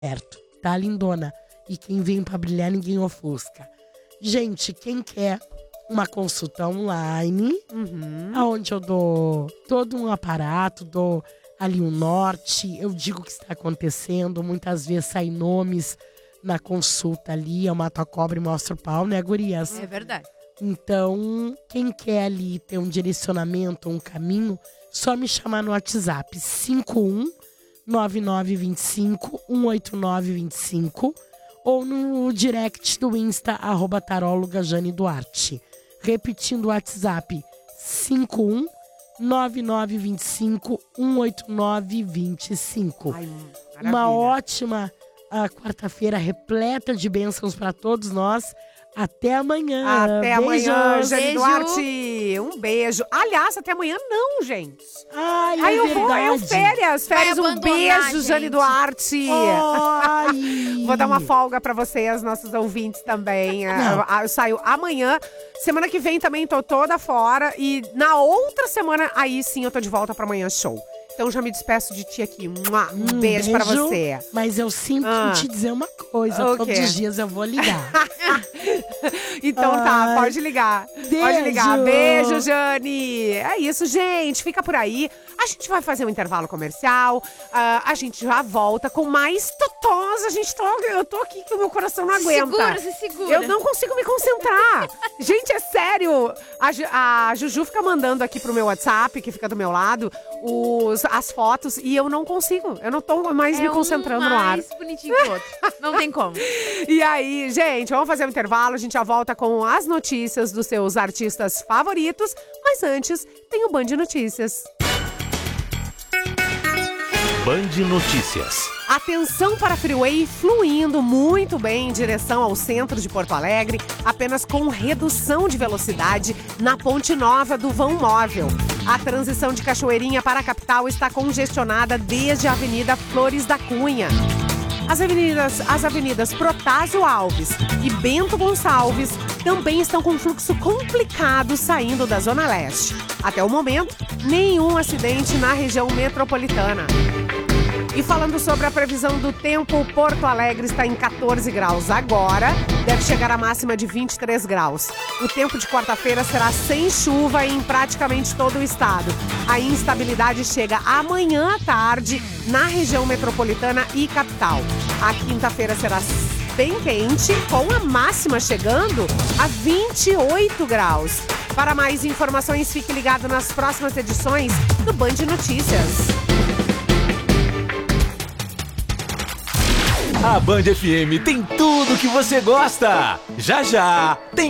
certo, tá, lindona? E quem vem pra brilhar, ninguém ofusca. Gente, quem quer uma consulta online, onde eu dou todo um aparato, dou ali um norte, eu digo o que está acontecendo, muitas vezes saem nomes na consulta ali, eu mato a cobra e mostro o pau, né, gurias? É verdade. Então, quem quer ali ter um direcionamento, um caminho, só me chamar no WhatsApp, 51-9925-18925 ou no direct do Insta, @taróloga_Jane_Duarte. Repetindo o WhatsApp, 51-9925-18925. Uma ótima quarta-feira repleta de bênçãos para todos nós. Até amanhã. Até amanhã, Jane Beijo. Duarte. Um beijo. Aliás, até amanhã não, gente. Ai, Aí é eu vou, verdade. férias, Vai um abandonar, beijo, Jane gente. Duarte. Ai. Vou dar uma folga pra vocês, nossos ouvintes também. Eu saio amanhã. Semana que vem também tô toda fora. E na outra semana, aí sim eu tô de volta pra Manhã Show. Então já me despeço de ti aqui. Um beijo pra você. Mas eu sinto te dizer uma coisa. O Todos quê? os dias eu vou ligar. Então tá, Ai. pode ligar. Beijo. Pode ligar. Beijo, Jane. É isso, gente. Fica por aí. A gente vai fazer um intervalo comercial. A gente já volta com mais totós. Eu tô aqui que o meu coração não aguenta. Se segura. Eu não consigo me concentrar. Gente, é sério. A Juju fica mandando aqui pro meu WhatsApp, que fica do meu lado, as fotos, e eu não consigo. Eu não tô mais me concentrando no ar. mais bonitinho que o outro. Não tem como. E aí, gente, vamos fazer um intervalo. A gente já volta com as notícias dos seus artistas favoritos. Mas antes, tem o Band Notícias. Band Notícias. Atenção para a Freeway fluindo muito bem em direção ao centro de Porto Alegre, apenas com redução de velocidade na Ponte Nova do Vão Móvel. A transição de Cachoeirinha para a capital está congestionada desde a Avenida Flores da Cunha. As avenidas Protásio Alves e Bento Gonçalves também estão com fluxo complicado saindo da Zona Leste. Até o momento, nenhum acidente na região metropolitana. E falando sobre a previsão do tempo, Porto Alegre está em 14 graus agora, deve chegar a máxima de 23 graus. O tempo de quarta-feira será sem chuva em praticamente todo o estado. A instabilidade chega amanhã à tarde na região metropolitana e capital. A quinta-feira será bem quente, com a máxima chegando a 28 graus. Para mais informações, fique ligado nas próximas edições do Band Notícias. A Band FM tem tudo que você gosta. Já já tem